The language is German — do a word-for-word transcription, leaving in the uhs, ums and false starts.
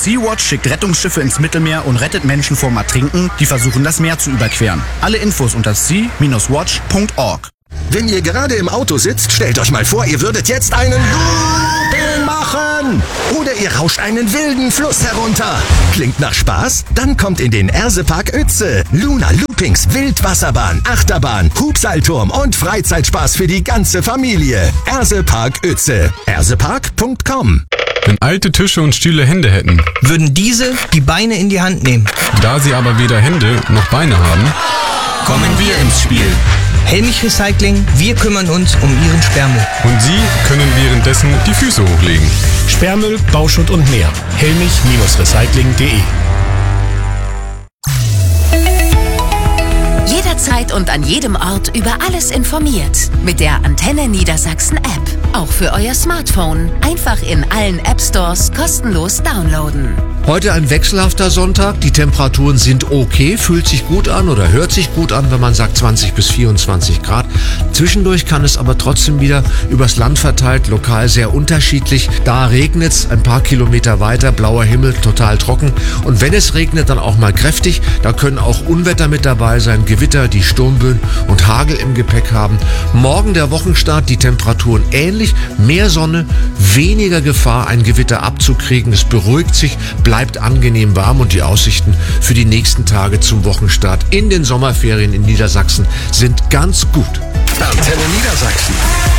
Sea-Watch schickt Rettungsschiffe ins Mittelmeer und rettet Menschen vorm Ertrinken, die versuchen, das Meer zu überqueren. Alle Infos unter sea Bindestrich watch Punkt org. Wenn ihr gerade im Auto sitzt, stellt euch mal vor, ihr würdet jetzt einen Looping machen. Oder ihr rauscht einen wilden Fluss herunter. Klingt nach Spaß? Dann kommt in den Ersepark Uetze. Luna Loopings, Wildwasserbahn, Achterbahn, Hubseilturm und Freizeitspaß für die ganze Familie. Ersepark Uetze. ersepark Punkt com. Wenn alte Tische und Stühle Hände hätten, würden diese die Beine in die Hand nehmen. Da sie aber weder Hände noch Beine haben, kommen wir ins Spiel. Helmich Recycling, wir kümmern uns um Ihren Sperrmüll. Und Sie können währenddessen die Füße hochlegen. Sperrmüll, Bauschutt und mehr. Helmich Recycling Punkt de. Jederzeit und an jedem Ort über alles informiert. Mit der Antenne Niedersachsen App. Auch für euer Smartphone. Einfach in allen App Stores kostenlos downloaden. Heute ein wechselhafter Sonntag. Die Temperaturen sind okay, fühlt sich gut an oder hört sich gut an, wenn man sagt zwanzig bis vierundzwanzig Grad. Zwischendurch kann es aber trotzdem wieder übers Land verteilt, lokal sehr unterschiedlich. Da regnet es ein paar Kilometer weiter, blauer Himmel, total trocken. Und wenn es regnet, dann auch mal kräftig. Da können auch Unwetter mit dabei sein, Gewitter, die Sturmböen und Hagel im Gepäck haben. Morgen der Wochenstart, die Temperaturen ähnlich, mehr Sonne, weniger Gefahr, ein Gewitter abzukriegen. Es beruhigt sich, bleibt angenehm warm und die Aussichten für die nächsten Tage zum Wochenstart in den Sommerferien in Niedersachsen sind ganz gut. Antenne Niedersachsen.